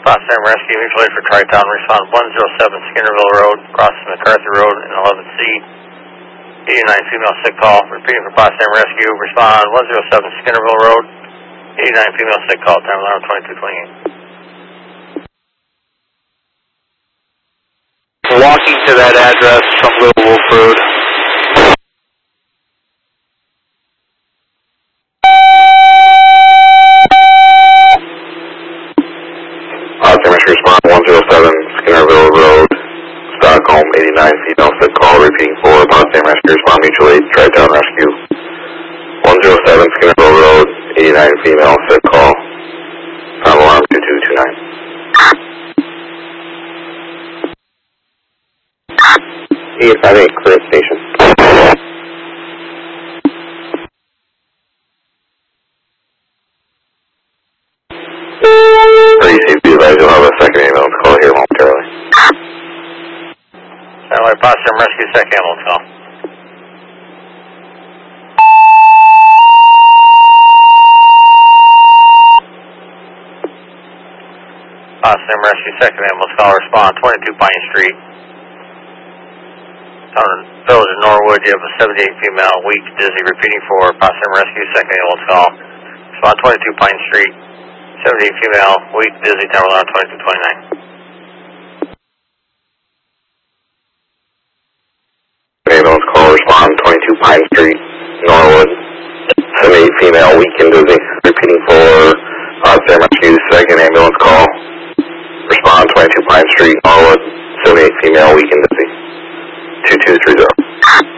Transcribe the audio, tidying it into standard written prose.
Potsdam Rescue, mutual aid for Tri-Town, respond 107 Skinnerville Road, crossing McCarthy Road and 11C. 89 female sick call, repeating for Potsdam Rescue, respond 107 Skinnerville Road, 89 female sick call, time alarm 2228. Walking to that address from Little Wolf Road. Potsdam Rescue, respond 107 Skinnerville Road, Stockholm, 89 female sick call, repeating for Potsdam Rescue, respond mutual aid, Tri-Town Rescue. 107 Skinnerville Road, 89 female sick call, time alarm 2229. I think clear station. Be advised you'll have a second ambulance call here momentarily. Satellite Potsdam Rescue, second ambulance call. Potsdam Rescue, second ambulance call, respond 22 Pine Street. Village of Norwood, you have a 78 female, weak, dizzy, repeating for Potsdam Rescue, second ambulance call. Respond 22 Pine Street, 78 female, weak, dizzy, time alarm 2229. Ambulance call, respond 22 Pine Street, Norwood, 78 female, weak and dizzy, repeating for Potsdam Rescue, second ambulance call. Respond 22 Pine Street, Norwood, 78 female, weak and dizzy, 2230.